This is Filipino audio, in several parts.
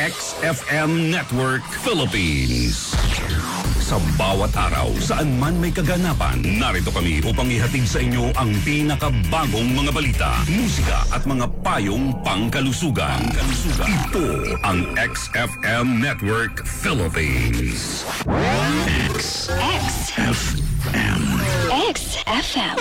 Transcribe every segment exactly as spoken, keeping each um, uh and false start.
X F M Network Philippines. Sa bawat araw, saan man may kaganapan, narito kami upang ihatid sa inyo ang pinakabagong mga balita, musika at mga payong pangkalusugan. Pangkalusugan. Ito ang X F M Network Philippines. X. X. F M. X F M.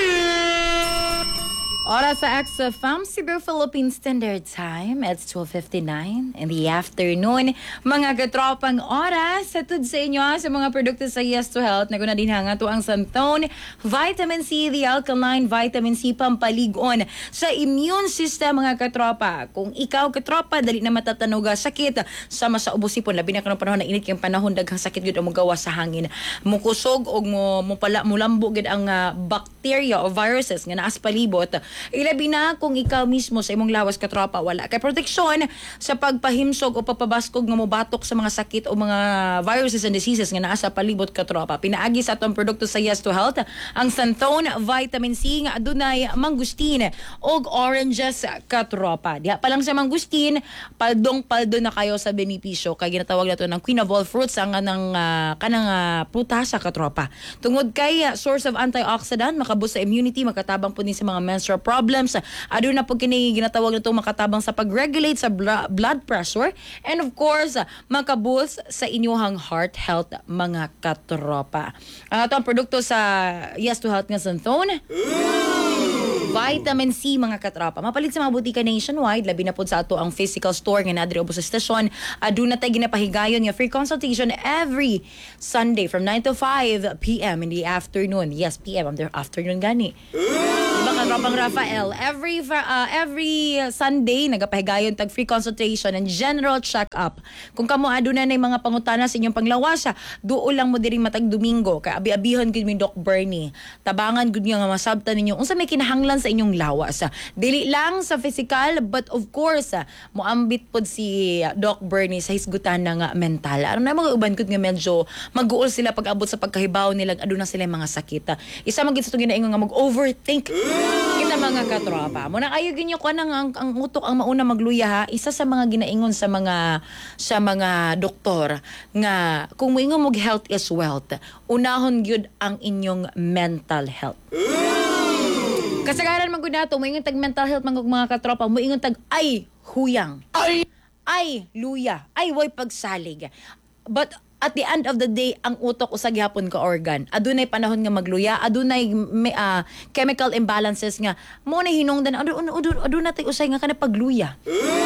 Oras sa X F M, Cebu Philippine Standard Time. It's twelve fifty-nine in the afternoon. Mga katropang oras, satud sa inyo sa mga produkto sa Yes to Health na guna din hanga to ang Santon, Vitamin C, the alkaline vitamin C, pampaligon sa immune system, mga katropa. Kung ikaw, katropa, dali na matatanuga sakit sa masaubosipon, labi na kanong panahon na init yung panahon, daghang sakit yun ang magawa sa hangin. Mukusog o mo, mo pala, mulambo gid ang uh, bacteria o viruses nga naas palibot. Ilabi na kung ikaw mismo sa imong lawas, katropa, wala kay proteksyon sa pagpahimsog o pagpabaskog nga mobatok sa mga sakit o mga viruses and diseases nga naa sa palibot, katropa. Pinaagi sa atong produkto sa Yes to Health ang Santon Vitamin C nga adunay mangustin og oranges, katropa. Diha pa lang sa mangustin, paldong paldo na kayo sa benepisyo kay ginatawag nato ng Queen of all fruits ang kanang uh, kanang uh, prutasa, katropa. Tungod kay uh, source of antioxidant, makaboost sa immunity, makatabang po din sa mga menstrual problems. Aduna po kini ginatawag nito makatabang sa pag-regulate sa bl- blood pressure and of course makaboost sa inyong heart health, mga katropa. Ang atong produkto sa Yes to Health nga Santon, Vitamin C, mga katropa. Mapalit sa mga butika nationwide, labi na po sa ato ang physical store nga nadiri ubos sa stasyon. Aduna tay ginapahigayon nga free consultation every Sunday from nine to five p.m. in the afternoon. Yes, P M, under afternoon gani. Diba, katropang Rafael? Every uh, every Sunday, nagapahigayon tag free consultation and general check-up. Kung kamo aduna na mga pangutana sa inyong panglawasa, duo lang mo diri matag Domingo. Kay abi-abihan gud mi Doc Bernie. Tabangan gud niyo nga masabtan ninyo unsa may kinahanglan sa inyong lawas. Dili lang sa physical, but of course, moambit pod si Doc Bernie sa hisgutan na nga mental. Ano na mga uban gud nga medyo mag-uol sila pag-abot sa pagkahibaw nila, aduna sila mga sakit. Isa magid sa itong ginaingon nga mag-overthink kita, mga katropa. Muna kayo ginyo ko nang ang, ang utok ang mauna magluya, ha. Isa sa mga ginaingon sa mga sa mga doktor nga kung moingon mo health is wealth, unahon gyud ang inyong mental health. Kasagaran man gud nato moingon tag mental health, mga mga katropa, moingon tag ay huyang. Ay ay luya. Ay way pagsalig. But at the end of the day, ang utok usag gyapon ka organ. Adunay panahon nga magluya, adunay uh, chemical imbalances nga mo na hinungdan, aduna aduna tay usay nga kana pagluya.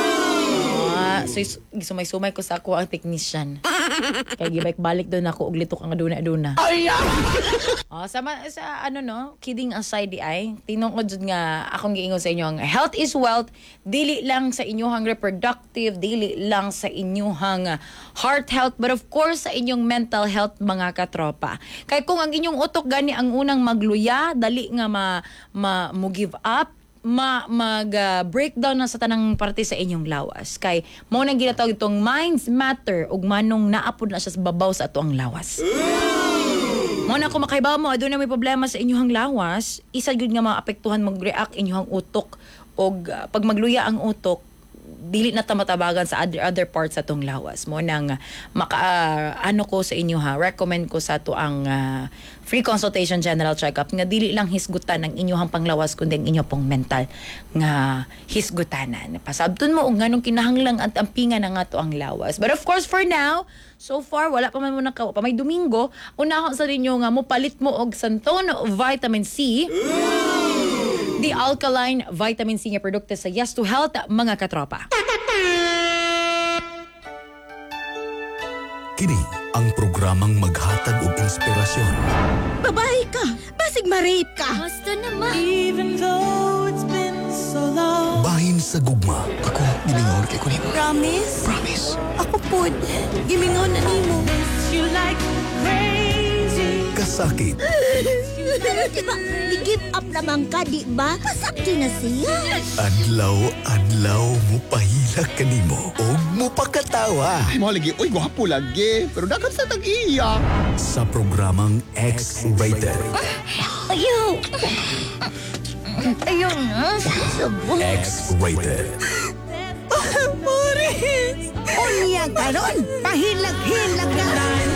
Ah, so sumay-sumay ko sa ako ang technician. Kaya gibalik-balik doon ako og litok ang aduna-aduna. Ay! Oh, sa, sa ano no, kidding aside di ay, tinungod jud nga akong giingon sa inyo ang health is wealth, dili lang sa inyong reproductive, dili lang sa inyong heart health, but of course sa inyong mental health, mga katropa. Kay kung ang inyong utok gani ang unang magluya, dali nga ma, ma mo give up, ma mag uh, breakdown na sa tanang parte sa inyong lawas. Kay mo nang ginatawag itong minds matter ug manong naapod na siya sa babaw sa ato ang lawas. Mo na kung makaibaw mo aduna may problema sa inyong lawas, isa gyud nga maapektuhan mag-react inyong utok og uh, pag magluya ang utok, dili na tamatabagan sa other other parts sa tong lawas. Mo nang maka uh, ano ko sa inyo, ha, recommend ko sa to ang uh, free consultation general checkup nga dili lang hisgutan ang inyong panglawas kundi ang inyo pong mental nga hisgutanan. Pasabton mo og nganong kinahanglang at ampingan na nga to ang lawas. But of course for now, so far wala pa man mo nakaw pa may Domingo, unahon sa ninyo nga mo palit mo og Santon Vitamin C, the alkaline vitamin C nga produkto sa Yes to Health, mga katropa. Kini ang programang maghatag og inspirasyon. Babae ka! Basig ma-rape ka! Basta naman. Even though it's been so long. Bahin sa gugma. Ako, gimingon kay ko nimo. Promise? Promise. Ako po, gimingon na nimo. You like crazy. Kasakit. Diba, i-give up naman ka, di ba? Pasakti na siya. Adlaw, adlaw mo pahila kanimo og mo pakatawa. Ay, mo lagi. Uy, gwapo lagi. Pero dagan sa tag-iya. Sa programang X-Rated. Ayaw! Ayaw na. X-Rated. Mori! Unya karon, pahilag-hilag na.